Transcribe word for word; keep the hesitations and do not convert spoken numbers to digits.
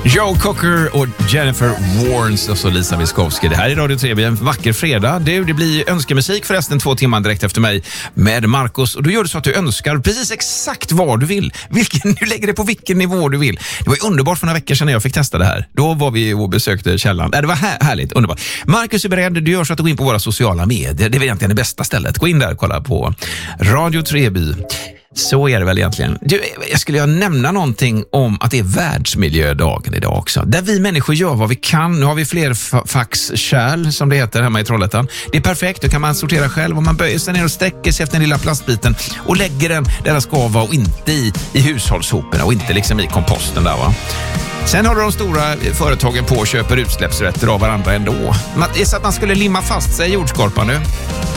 Joe Cocker och Jennifer Warnes och så Lisa Miskovsky. Det här är Radio tre, en vacker fredag. Du, det blir önskemusik förresten två timmar direkt efter mig med Marcus. Och då gör du så att du önskar precis exakt vad du vill. Vilken, du lägger det på vilken nivå du vill. Det var ju underbart för några veckor sedan när jag fick testa det här. Då var vi och besökte källan. Det var här, härligt, underbart. Marcus är beredd. Du gör så att du går in på våra sociala medier. Det är väl egentligen det bästa stället. Gå in där och kolla på Radio Treby. Så är det väl egentligen. Du, jag skulle ju nämna någonting om att det är världsmiljödagen idag också. Där vi människor gör vad vi kan. Nu har vi fler faxkärl som det heter hemma i Trollhättan. Det är perfekt, då kan man sortera själv och man böjer sig ner och sträcker sig efter den lilla plastbiten och lägger den där den ska vara och inte i, i hushållshoperna och inte liksom i komposten där, va. Sen har de stora företagen på och köper utsläppsrätter av varandra ändå. Det är så att man skulle limma fast sig i jordskorpan nu.